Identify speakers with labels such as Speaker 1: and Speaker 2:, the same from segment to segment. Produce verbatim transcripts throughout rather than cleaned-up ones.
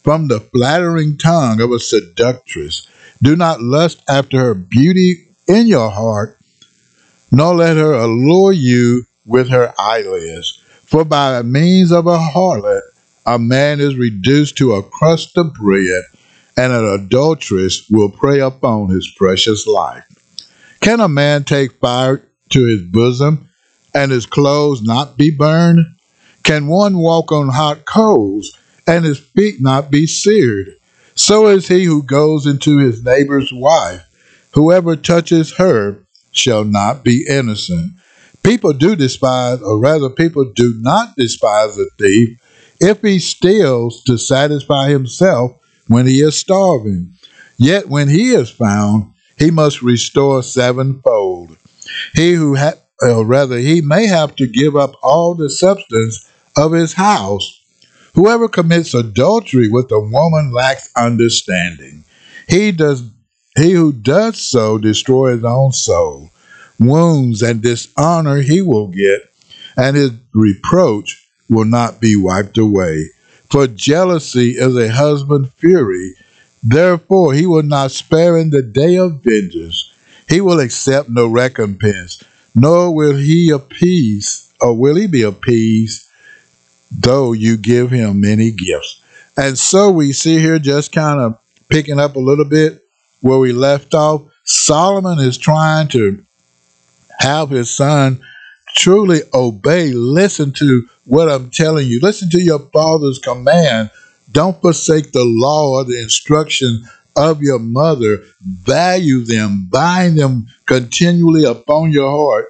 Speaker 1: from the flattering tongue of a seductress. Do not lust after her beauty in your heart, nor let her allure you with her eyelids. For by means of a harlot, a man is reduced to a crust of bread, and an adulteress will prey upon his precious life. Can a man take fire to his bosom, and his clothes not be burned? Can one walk on hot coals, and his feet not be seared? So is he who goes into his neighbor's wife. Whoever touches her shall not be innocent. People do despise, or rather, people do not despise a thief if he steals to satisfy himself when he is starving. Yet when he is found, he must restore sevenfold. He who ha- or rather, he may have to give up all the substance of his house. Whoever commits adultery with a woman lacks understanding. He does he who does so destroys his own soul. Wounds and dishonor he will get, and his reproach will not be wiped away. For jealousy is a husband's fury. Therefore he will not spare in the day of vengeance. He will accept no recompense, nor will he appease, or will he be appeased, though you give him many gifts. And so we see here, just kind of picking up a little bit where we left off, Solomon is trying to have his son truly obey. Listen to what I'm telling you. Listen to your father's command. Don't forsake the law or the instruction of your mother. Value them. Bind them continually upon your heart.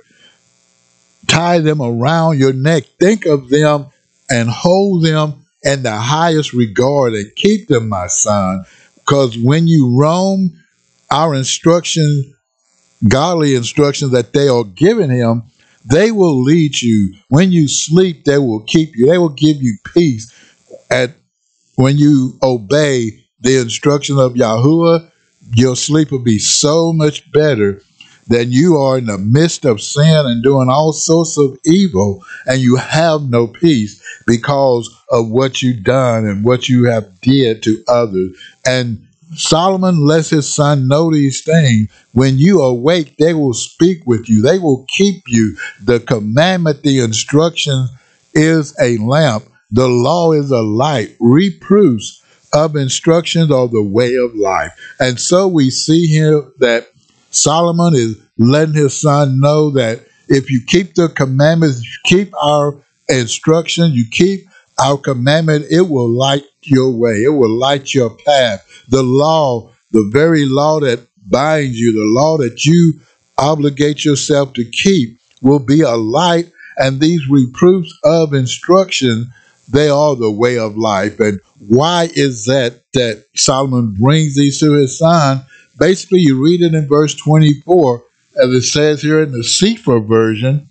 Speaker 1: Tie them around your neck. Think of them and hold them in the highest regard and keep them, my son. Because when you roam, our instruction, godly instructions that they are giving him, they will lead you. When you sleep, they will keep you. They will give you peace. At when you obey the instruction of Yahuwah, your sleep will be so much better than you are in the midst of sin and doing all sorts of evil, and you have no peace because of what you've done and what you have did to others. And Solomon lets his son know these things. When you awake, they will speak with you. They will keep you. The commandment, the instruction is a lamp. The law is a light. Reproofs of instructions are the way of life. And so we see here that Solomon is letting his son know that if you keep the commandments, you keep our instructions, you keep our commandment, it will light your way. It will light your path. The law, the very law that binds you, the law that you obligate yourself to keep, will be a light. And these reproofs of instruction, they are the way of life. And why is that that Solomon brings these to his son? Basically, you read it in verse twenty-four, as it says here in the Sefer version,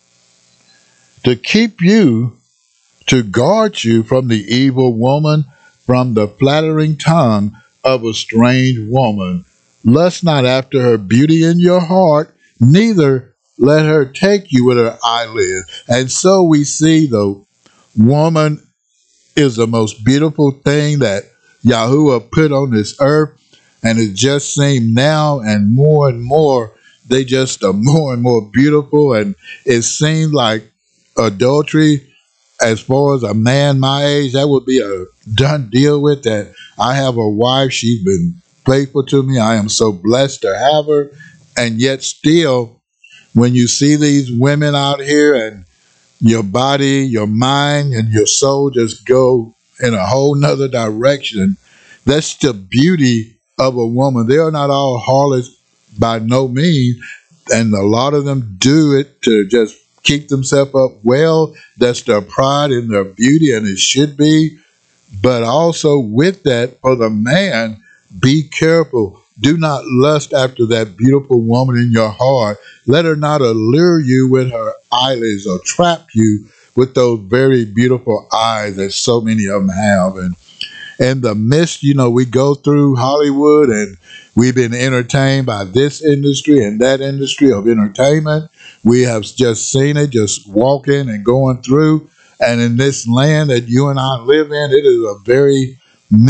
Speaker 1: to keep you, to guard you from the evil woman, from the flattering tongue of a strange woman. Lust not after her beauty in your heart, neither let her take you with her eyelids. And so we see the woman is the most beautiful thing that Yahuwah put on this earth. And it just seems now and more and more, they just are more and more beautiful. And it seems like adultery, as far as a man my age, that would be a done deal with. That I have a wife, she's been faithful to me. I am so blessed to have her. And yet still, when you see these women out here and your body, your mind, and your soul just go in a whole nother direction, that's the beauty of a woman. They are not all harlots by no means, and a lot of them do it to just keep themselves up well. That's their pride in their beauty, and it should be. But also with that, for the man, be careful. Do not lust after that beautiful woman in your heart. Let her not allure you with her eyelids or trap you with those very beautiful eyes that so many of them have. And in the midst, you know, we go through Hollywood and we've been entertained by this industry and that industry of entertainment. We have just seen it just walking and going through. And in this land that you and I live in, it is a very